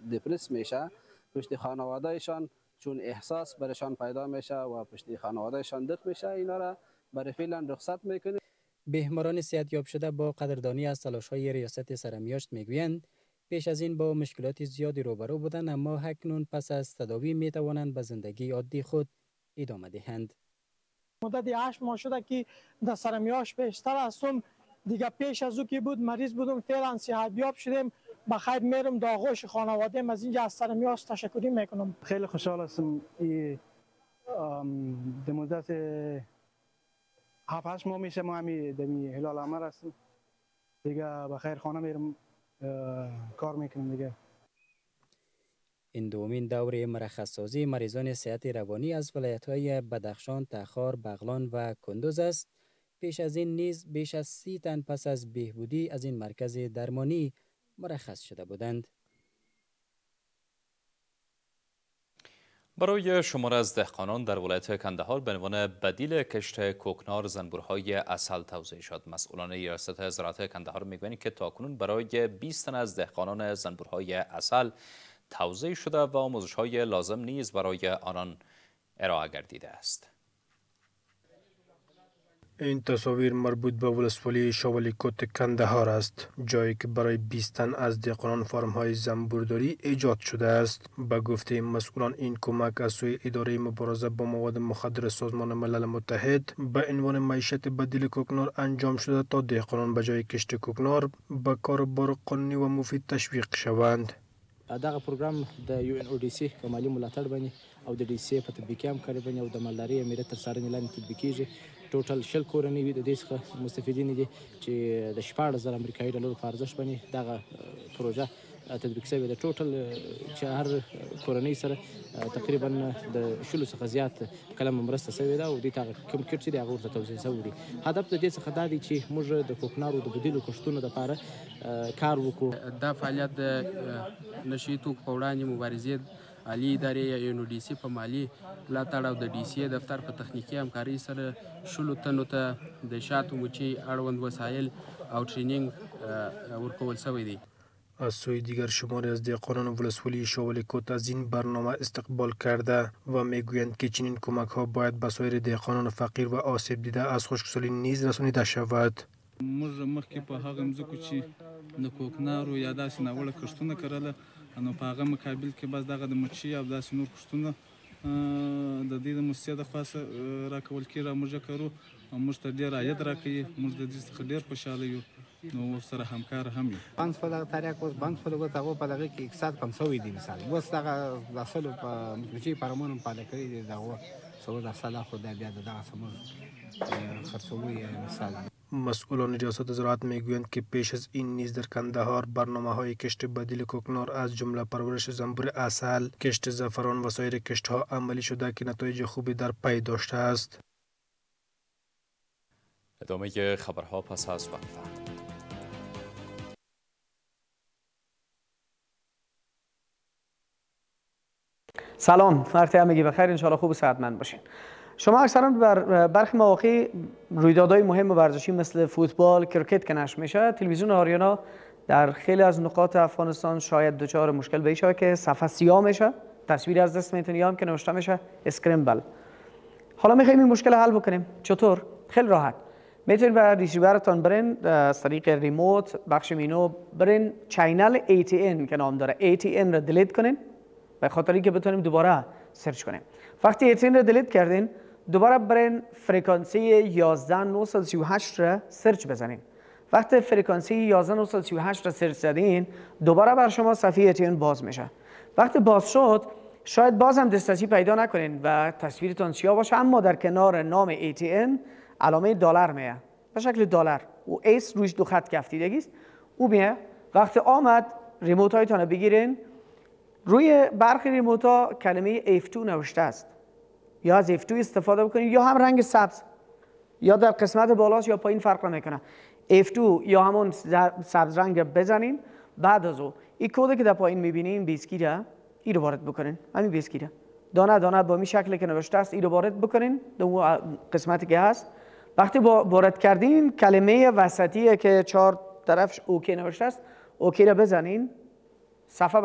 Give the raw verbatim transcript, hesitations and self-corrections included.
دپرس میشه پشت خانوادهشان، چون احساس برشان پیدا میشه و پشت خانوادهشان دق میشه، اینا را برای فعلا رخصت میکنیم. بیماران صحتیاب شده با قدردانی از تلاش‌های ریاست سرمیاشت میگویند پیش از این با مشکلات زیادی روبرو بودند، اما اکنون پس از تداوی میتوانند به زندگی عادی خود ادامه دهند. مدت هشت ماه شده که در سرمیاشت بیشتر هستم. دیگه پیش از او که بود مریض بودم، فعلا صحتیاب شدیم. بخیر میرم در آغوش خانواده. از اینجا از سرمیاشت تشکری میکنم. خیلی خوشحال هستم. این در مدت هفت هشت ماه میشه ما همی دمی هلال احمر هستیم. دیگه بخیر خانه میرم کار میکنم دیگه. این دومین دوره مرخص‌سازی مریضان صحت روانی از ولایت‌های بدخشان، تخار، بغلان و کندوز است. پیش از این نیز بیش از سی تن پس از بهبودی از این مرکز درمانی مرخص شده بودند. برای شمار از دهقانان در ولایت کندهار به عنوان بدیل کشت کوکنار زنبورهای عسل توزیع شد. مسئولان ریاست زراعت کندهار میگویند که تاکنون برای بیست تن از دهقانان زنبورهای عسل توزیع شده و آموزش‌های لازم نیز برای آنان ارائه گردیده است. این تصاویر مربوط به ولسوالی شاولی کوت کندهار است، جایی که برای بیست تن از دهقانان فارم‌های زنبورداری ایجاد شده است. به گفته مسئولان این کمک از سوی اداره مبارزه با مواد مخدر سازمان ملل متحد به عنوان معیشت بدیل کوکنار انجام شده تا دهقانان به جای کشت کوکنار به کار بار قانونی و مفید تشویق شوند. دغه پروګرام د یو ان او ډي سي په مالي ملاتړ باندې او د ډي سي په تطبیقي همکاري باندې او د مالدارۍ امریت تر څارنې لاندې تطبیقیږي. ټوټل شل کورنۍ وي د دې څخه مستفیدین دي چې د شپاړس زره امریکایي ډالرو په ارزښت باندې دغه پروژه تطبیق شوې ده. ټوټل چې هر کورنۍ سره تقریبا د شلو څخه زیات کلمه مرسته شوې ده او دې ته کوم کټ چې دی هغه ورته توزیع شوی دی. هدف د دې څخه دا دی چې موږ د کوکنارو د بدیلو کښتونو لپاره کار وکړو. دا فعالیت د نشي توکو په وړاندې مبارزې عالی ادارې یا یو ان او ډي سي په مالي ملاتړ او د ډي سي دفتر په تخنیکي همکارۍ سره شلو تنو ته د شاتو مچۍ اړوند وسایل او ټرینینګ ورکول شوی دی. از سوی دیگر شماری از دهقانان ولسوالی شاولی کوت از این برنامه استقبال کرده و میگویند که چنین کمک ها باید به سایر دهقانان فقیر و آسیب دیده از خشکسالی نیز رسانیده شود. موږ مخکې په هغه مځکو چې د کوکنارو یا داسې ناوړه کښتونه کرله، نو په هغه مقابل کې بس دغه د مچۍ او داسې نور کښتونه د دې د موسسې د خوا څخه راکول کېږي او موږ یې کرو او موږ ته ډېر عاید راکوي. موږ د دې څخه ډېر خوشحاله یو، نو ورسره همکار هم یو. بند په دغه طریق اوس بند په دغه هغه په دغه کې اقتصاد کم شوی دی. مثال اوس دغه د اصلو په مچۍ فارمونو پاله کړي دي، دغه څو د اصله خو د بیا دغه سمون خرڅوي مثال. مسئولان ریاست زراعت میگویند که پیش از این نیز در کندهار برنامه های کشت بدیل کوکنار از جمله پرورش زنبور عسل، کشت زعفران و سایر کشت ها عملی شده که نتایج خوبی در پی داشته است. ادامه خبرها پس از وقفه. سلام، وقت همگی بخیر، انشاءالله خوب و صحتمند باشین. شما اکثرا بر برخی مواقع رویدادهای مهم ورزشی مثل فوتبال، کرکت که نشر میشه، تلویزیون آریانا در خیلی از نقاط افغانستان شاید دچار مشکل بشه که صفحه سیاه میشه، تصویری از دست میتونی هم که نوشته میشه اسکرمبل. حالا میخوایم این مشکل حل بکنیم. چطور؟ خیلی راحت. میتونید به ریسیورتون برین از طریق ریموت بخش مینو برین چینل ای تی ان که نام داره، ای تی ان رو دیلیت کنین به خاطر اینکه بتونیم دوباره سرچ کنیم. وقتی ای تی ان رو دیلیت کردین دوباره برین فرکانسی یازده هزار و نهصد و سی و هشت را سرچ بزنین. وقتی فرکانسی یازده هزار و نهصد و سی و هشت را سرچ زدین دوباره بر شما صفحه ای تی ان باز میشه. وقتی باز شد شاید باز هم دسترسی پیدا نکنین و تصویرتون سیاه باشه، اما در کنار نام ای تی ان علامه دلار میه به شکل دلار و ایس روش دو خط کفتیدگی است. او میه. وقتی آمد ریموت هایتون بگیرین، روی برخی ریموت ها کلمه اف دو نوشته است، یا از اف دو استفاده بکنید یا هم رنگ سبز، یا در قسمت بالاست یا پایین فرق نمیکنه. اف دو یا همون سبز رنگ بزنین. بعد از او این کد که در پایین میبینین بیسکی را این رو وارد بکنین. همین بیسکی را دانه دانه با این شکل که نوشته است این رو وارد بکنین در اون قسمتی که هست. وقتی وارد کردین کلمه وسطی که چهار طرفش اوکی نوشته است اوکی را بزنین. صفحه